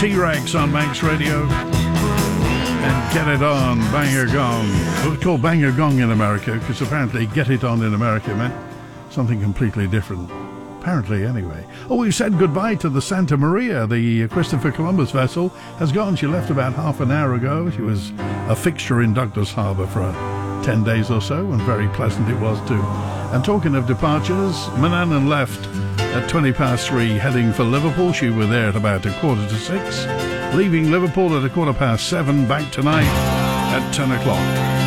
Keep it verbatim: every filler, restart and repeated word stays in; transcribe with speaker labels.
Speaker 1: T-Rex on Manx Radio. And Get It On, Bang Your Gong. Well, it's called Bang Your Gong in America because apparently Get It On in America meant something completely different. Apparently, anyway. Oh, we've said goodbye to the Santa Maria. The Christopher Columbus vessel has gone. She left about half an hour ago. She was a fixture in Douglas Harbour for uh, ten days or so, and very pleasant it was too. And talking of departures, Manannan left at twenty past three, heading for Liverpool. She was there at about a quarter to six. Leaving Liverpool at a quarter past seven, back tonight at ten o'clock.